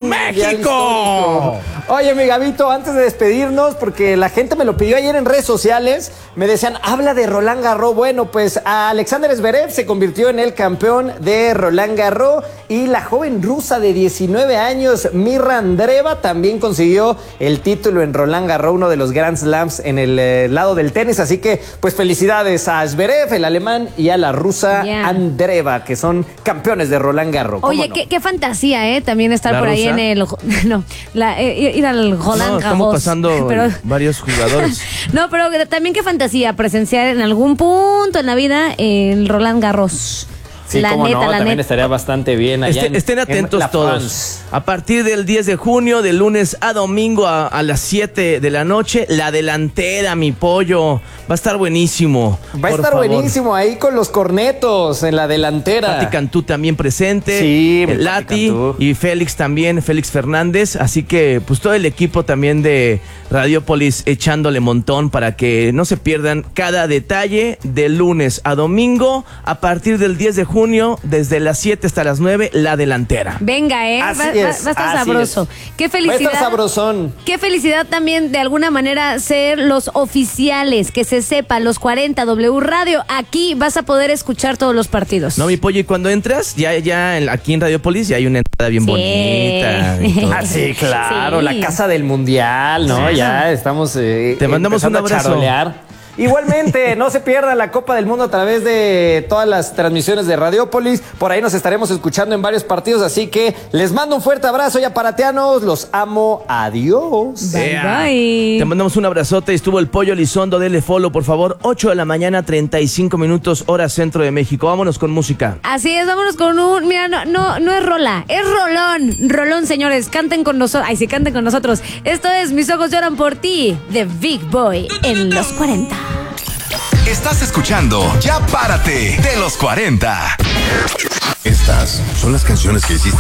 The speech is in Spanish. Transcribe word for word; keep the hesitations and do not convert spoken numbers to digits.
México. Oye, mi Gabito, antes de despedirnos, porque la gente me lo pidió ayer en redes sociales, me decían, habla de Roland Garros. Bueno, pues Alexander Zverev se convirtió en el campeón de Roland Garros y la joven rusa de diecinueve años, Mirra Andreeva, también consiguió el título en Roland Garros, uno de los Grand Slams en el eh, lado del tenis. Así que, pues felicidades a Zverev, el alemán, y a la rusa yeah. Andreeva, que son campeones de Roland Garros. Oye, no? qué, qué fantasía, ¿eh? También estar por rusa? ahí en el... No, la, eh, ir al Roland Garros. No, estamos pasando pero, varios jugadores. No, pero también qué fantasía presenciar en algún punto en la vida el Roland Garros. Sí, la neta, no, la también neta. Estaría bastante bien allá. Este, en, estén atentos en todos. France. A partir del diez de junio, de lunes a domingo a, a las siete de la noche, la delantera, mi pollo. Va a estar buenísimo. Va a estar favor. buenísimo ahí con los cornetos en la delantera. Pati Cantú también presente. Sí, el Lati y Félix también, Félix Fernández. Así que, pues todo el equipo también de Radiopolis echándole montón para que no se pierdan cada detalle de lunes a domingo a partir del diez de junio. Junio, desde las siete hasta las nueve, la delantera. Venga, ¿eh? Va, va, va a estar sabroso. Es. Qué felicidad. Va a estar sabrosón. Qué felicidad también, de alguna manera, ser los oficiales, que se sepa, los cuarenta W Radio. Aquí vas a poder escuchar todos los partidos. No, mi pollo, y cuando entras, ya, ya aquí en Radiopolis ya hay una entrada bien sí. bonita. Ah, sí, claro, sí. La casa del mundial, ¿no? Sí. Ya estamos eh, Te mandamos un abrazo. Igualmente, no se pierdan la Copa del Mundo a través de todas las transmisiones de Radiopolis. Por ahí nos estaremos escuchando en varios partidos, así que les mando un fuerte abrazo ya parateanos. Los amo. Adiós. Bye, bye. Te mandamos un abrazote. Estuvo el Pollo Elizondo. Dele follow, por favor. ocho de la mañana, treinta y cinco minutos, hora centro de México. Vámonos con música. Así es, vámonos con un... Mira, no, no, no es rola, es rolón. Rolón, señores. Canten con nosotros. Ay, sí, canten con nosotros. Esto es Mis ojos lloran por ti, de Big Boy, en los cuarenta. Estás escuchando Ya Párate, de los cuarenta. Estas son las canciones que hiciste